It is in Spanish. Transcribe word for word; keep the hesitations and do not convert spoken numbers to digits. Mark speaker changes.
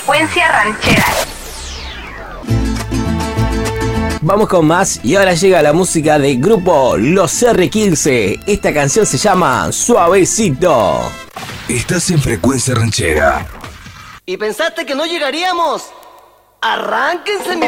Speaker 1: Frecuencia Ranchera.
Speaker 2: Vamos con más y ahora llega la música del grupo Los erre quince. Esta canción se llama Suavecito.
Speaker 3: Estás en Frecuencia Ranchera.
Speaker 4: ¿Y pensaste que no llegaríamos? Arránquense mi...